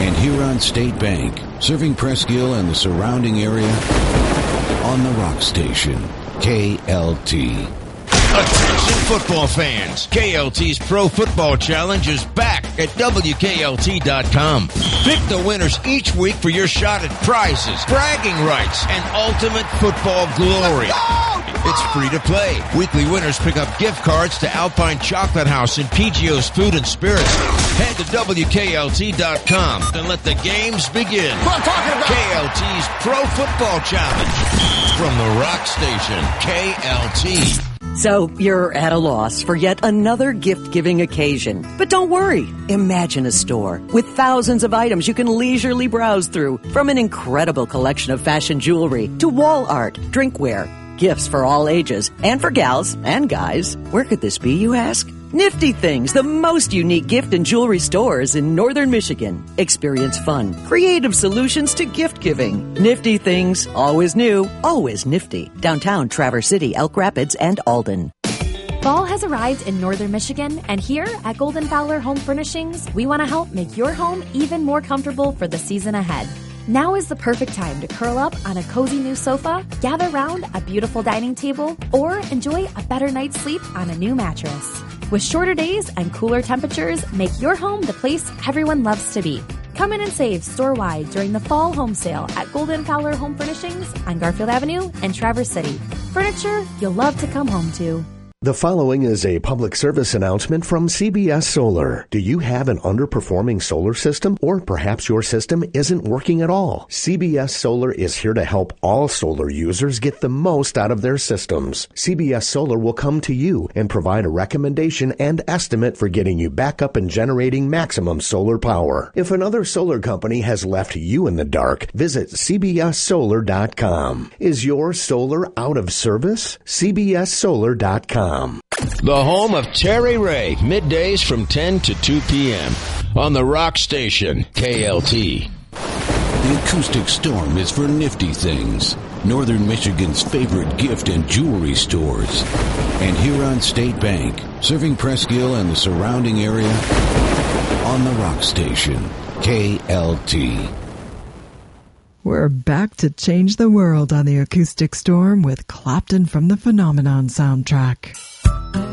and Huron State Bank, serving Presqu'île and the surrounding area on the Rock Station, KLT. Attention football fans, KLT's Pro Football Challenge is back at WKLT.com. Pick the winners each week for your shot at prizes, bragging rights, and ultimate football glory. It's free to play. Weekly winners pick up gift cards to Alpine Chocolate House and PGO's Food and Spirits. Head to WKLT.com and let the games begin. KLT's Pro Football Challenge from the Rock Station, KLT. So you're at a loss for yet another gift-giving occasion. But don't worry. Imagine a store with thousands of items you can leisurely browse through, from an incredible collection of fashion jewelry to wall art, drinkware, gifts for all ages, and for gals and guys. Where could this be, you ask? Nifty Things, the most unique gift and jewelry stores in northern Michigan. Experience fun, creative solutions to gift giving. Nifty Things, always new, always nifty. Downtown Traverse City, Elk Rapids, and Alden. Fall has arrived in northern Michigan, and here at Golden Fowler Home Furnishings, we want to help make your home even more comfortable for the season ahead. Now is the perfect time to curl up on a cozy new sofa, gather round a beautiful dining table, or enjoy a better night's sleep on a new mattress. With shorter days and cooler temperatures, make your home the place everyone loves to be. Come in and save store-wide during the fall home sale at Golden Fowler Home Furnishings on Garfield Avenue and Traverse City. Furniture you'll love to come home to. The following is a public service announcement from CBS Solar. Do you have an underperforming solar system, or perhaps your system isn't working at all? CBS Solar is here to help all solar users get the most out of their systems. CBS Solar will come to you and provide a recommendation and estimate for getting you back up and generating maximum solar power. If another solar company has left you in the dark, visit CBSSolar.com. Is your solar out of service? CBSSolar.com. The home of Terry Ray, middays from 10 to 2 p.m. on the Rock Station, KLT. The acoustic storm is for Nifty Things, northern Michigan's favorite gift and jewelry stores, and Huron State Bank, serving Presqu'île and the surrounding area on the Rock Station, KLT. We're back to change the world on the acoustic storm with Clapton from the Phenomenon soundtrack.